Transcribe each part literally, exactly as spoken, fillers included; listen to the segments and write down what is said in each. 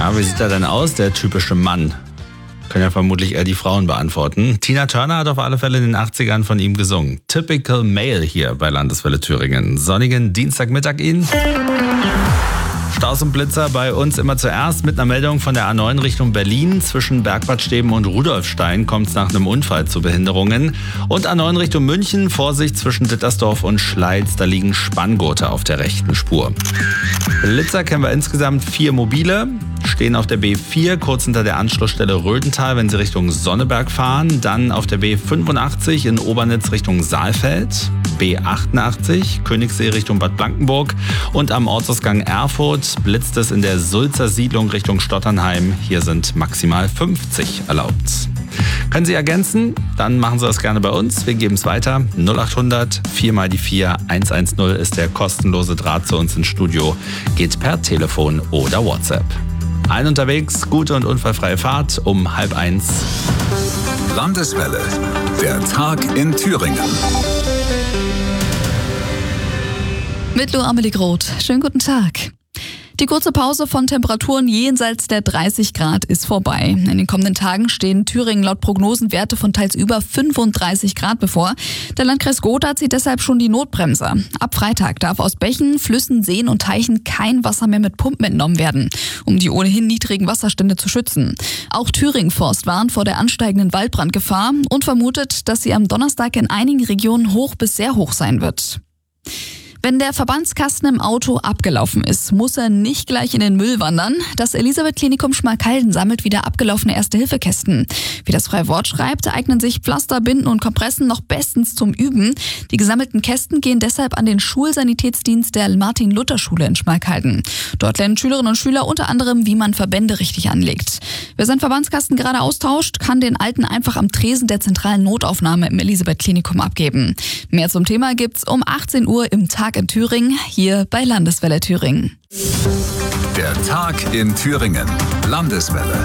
Ja, wie sieht er denn aus, der typische Mann? Können ja vermutlich eher die Frauen beantworten. Tina Turner hat auf alle Fälle in den achtzigern von ihm gesungen. Typical Male hier bei Landeswelle Thüringen. Sonnigen Dienstagmittag Ihnen. Staus und Blitzer bei uns immer zuerst mit einer Meldung von der A neun Richtung Berlin. Zwischen Bergbadsteben und Rudolfstein kommt es nach einem Unfall zu Behinderungen. Und A neun Richtung München, Vorsicht zwischen Dittersdorf und Schleiz, da liegen Spanngurte auf der rechten Spur. Blitzer kennen wir insgesamt vier mobile, stehen auf der B vier kurz hinter der Anschlussstelle Rödental, wenn Sie Richtung Sonneberg fahren. Dann auf der B fünfundachtzig in Obernitz Richtung Saalfeld. B achtundachtzig, Königssee Richtung Bad Blankenburg und am Ortsausgang Erfurt blitzt es in der Sulzer Siedlung Richtung Stotternheim. Hier sind maximal fünfzig erlaubt. Können Sie ergänzen? Dann machen Sie das gerne bei uns. Wir geben es weiter. null acht hundert vier mal die vier eins eins null ist der kostenlose Draht zu uns ins Studio. Geht per Telefon oder WhatsApp. Allen unterwegs, gute und unfallfreie Fahrt um halb eins. Landeswelle, der Tag in Thüringen. Mit Lou Amelie Groth. Schönen guten Tag. Die kurze Pause von Temperaturen jenseits der dreißig Grad ist vorbei. In den kommenden Tagen stehen Thüringen laut Prognosen Werte von teils über fünfunddreißig Grad bevor. Der Landkreis Gotha zieht deshalb schon die Notbremse. Ab Freitag darf aus Bächen, Flüssen, Seen und Teichen kein Wasser mehr mit Pumpen entnommen werden, um die ohnehin niedrigen Wasserstände zu schützen. Auch Thüringen Forst warnt vor der ansteigenden Waldbrandgefahr und vermutet, dass sie am Donnerstag in einigen Regionen hoch bis sehr hoch sein wird. Wenn der Verbandskasten im Auto abgelaufen ist, muss er nicht gleich in den Müll wandern. Das Elisabeth-Klinikum Schmalkalden sammelt wieder abgelaufene Erste-Hilfe-Kästen. Wie das freie Wort schreibt, eignen sich Pflaster, Binden und Kompressen noch bestens zum Üben. Die gesammelten Kästen gehen deshalb an den Schulsanitätsdienst der Martin-Luther-Schule in Schmalkalden. Dort lernen Schülerinnen und Schüler unter anderem, wie man Verbände richtig anlegt. Wer seinen Verbandskasten gerade austauscht, kann den alten einfach am Tresen der zentralen Notaufnahme im Elisabeth-Klinikum abgeben. Mehr zum Thema gibt's um achtzehn Uhr im Tag in Thüringen, hier bei Landeswelle Thüringen. Der Tag in Thüringen. Landeswelle.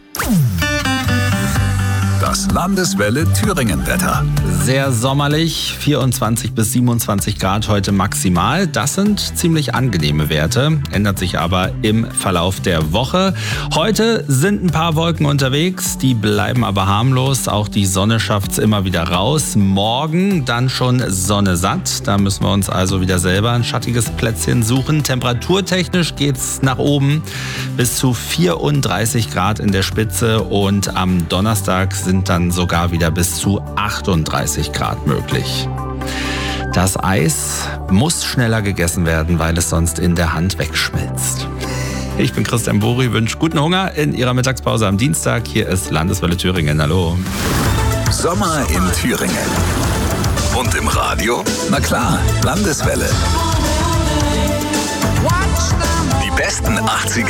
Das Landeswelle Thüringen-Wetter. Sehr sommerlich, vierundzwanzig bis siebenundzwanzig Grad heute maximal. Das sind ziemlich angenehme Werte, ändert sich aber im Verlauf der Woche. Heute sind ein paar Wolken unterwegs, die bleiben aber harmlos. Auch die Sonne schafft es immer wieder raus. Morgen dann schon Sonne satt. Da müssen wir uns also wieder selber ein schattiges Plätzchen suchen. Temperaturtechnisch geht's nach oben bis zu vierunddreißig Grad in der Spitze und am Donnerstag sind dann sogar wieder bis zu achtunddreißig Grad möglich. Das Eis muss schneller gegessen werden, weil es sonst in der Hand wegschmilzt. Ich bin Christian Buri, wünsche guten Hunger in Ihrer Mittagspause am Dienstag. Hier ist Landeswelle Thüringen. Hallo. Sommer in Thüringen. Und im Radio? Na klar, Landeswelle. Die besten achtziger